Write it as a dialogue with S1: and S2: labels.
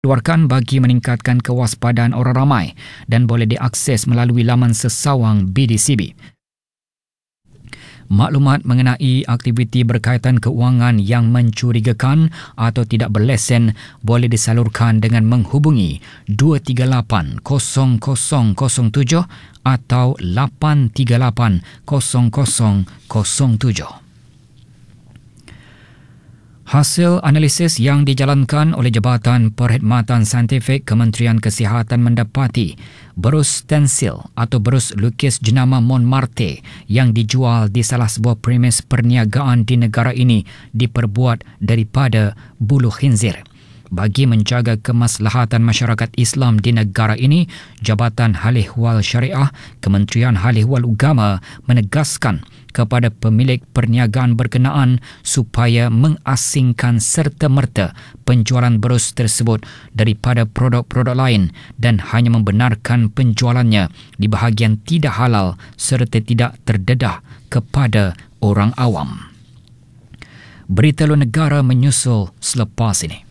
S1: dikeluarkan bagi meningkatkan kewaspadaan orang ramai dan boleh diakses melalui laman sesawang BDCB. Maklumat mengenai aktiviti berkaitan keuangan yang mencurigakan atau tidak berlesen boleh disalurkan dengan menghubungi 238 0007 atau 838 0007. Hasil analisis yang dijalankan oleh Jabatan Perkhidmatan Saintifik Kementerian Kesihatan mendapati berus stensil atau berus lukis jenama Montmartre yang dijual di salah sebuah premis perniagaan di negara ini diperbuat daripada bulu khinzir. Bagi menjaga kemaslahatan masyarakat Islam di negara ini, Jabatan Hal Ehwal Syariah Kementerian Hal Ehwal Agama menegaskan kepada pemilik perniagaan berkenaan supaya mengasingkan serta-merta penjualan berus tersebut daripada produk-produk lain dan hanya membenarkan penjualannya di bahagian tidak halal serta tidak terdedah kepada orang awam. Berita luar negara menyusul selepas ini.